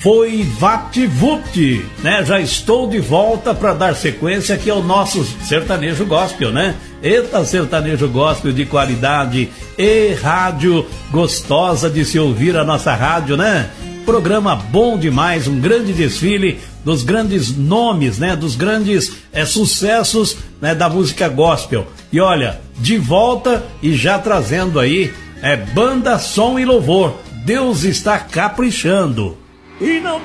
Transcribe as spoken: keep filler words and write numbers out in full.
foi VaptVupt, né? Já estou de volta para dar sequência aqui ao nosso sertanejo gospel, né? Eita, sertanejo gospel de qualidade e rádio gostosa de se ouvir, a nossa rádio, né? Programa bom demais, um grande desfile dos grandes nomes, né? Dos grandes é, sucessos, né? Da música gospel. E olha, de volta e já trazendo aí é banda, som e louvor. Deus está caprichando. E não